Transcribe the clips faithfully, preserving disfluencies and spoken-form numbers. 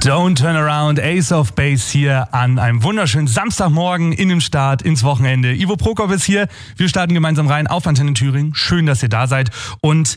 Don't Turn Around, Ace of Base hier an einem wunderschönen Samstagmorgen in dem Start ins Wochenende. Ivo Prokop ist hier, wir starten gemeinsam rein auf Antenne Thüringen. Schön, dass ihr da seid und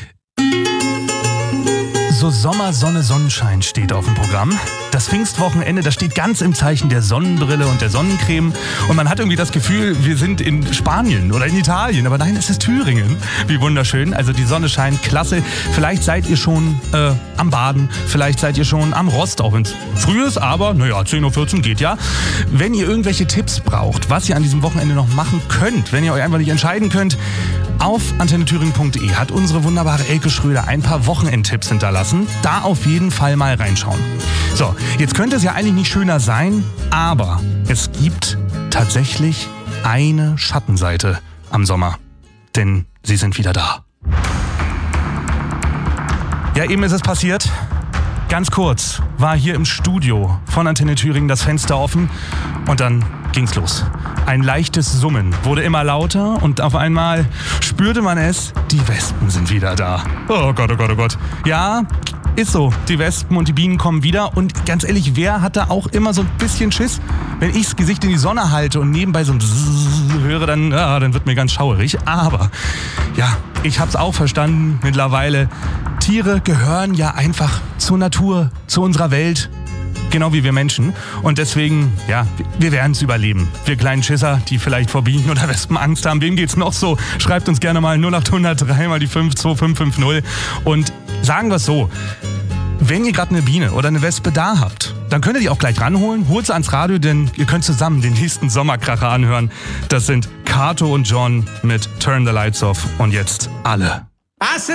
so Sommer, Sonne, Sonnenschein steht auf dem Programm. Das Pfingstwochenende, das steht ganz im Zeichen der Sonnenbrille und der Sonnencreme. Und man hat irgendwie das Gefühl, wir sind in Spanien oder in Italien. Aber nein, es ist Thüringen. Wie wunderschön. Also die Sonne scheint, klasse. Vielleicht seid ihr schon äh, am Baden. Vielleicht seid ihr schon am Rost, auch wenn es früh ist. Aber naja, zehn Uhr vierzehn geht ja. Wenn ihr irgendwelche Tipps braucht, was ihr an diesem Wochenende noch machen könnt, wenn ihr euch einfach nicht entscheiden könnt, auf antenne thüringen punkt de hat unsere wunderbare Elke Schröder ein paar Wochenendtipps hinterlassen. Da auf jeden Fall mal reinschauen. So, jetzt könnte es ja eigentlich nicht schöner sein, aber es gibt tatsächlich eine Schattenseite am Sommer. Denn sie sind wieder da. Ja, eben ist es passiert. Ganz kurz war hier im Studio von Antenne Thüringen das Fenster offen und dann ging's los. Ein leichtes Summen wurde immer lauter und auf einmal spürte man es, die Wespen sind wieder da. Oh Gott, oh Gott, oh Gott. Ja, ist so. Die Wespen und die Bienen kommen wieder und ganz ehrlich, wer hat da auch immer so ein bisschen Schiss? Wenn ich das Gesicht in die Sonne halte und nebenbei so ein Bzzz höre, dann, ja, dann wird mir ganz schauerig. Aber ja, ich hab's auch verstanden mittlerweile. Tiere gehören ja einfach zur Natur, zu unserer Welt. Genau wie wir Menschen. Und deswegen, ja, wir werden es überleben. Wir kleinen Schisser, die vielleicht vor Bienen oder Wespen Angst haben. Wem geht's noch so? Schreibt uns gerne mal null acht null drei mal die fünf zwei fünf fünf null. Und sagen wir es so, wenn ihr gerade eine Biene oder eine Wespe da habt, dann könnt ihr die auch gleich ranholen. Holt sie ans Radio, denn ihr könnt zusammen den nächsten Sommerkracher anhören. Das sind Kato und John mit Turn the Lights Off. Und jetzt alle.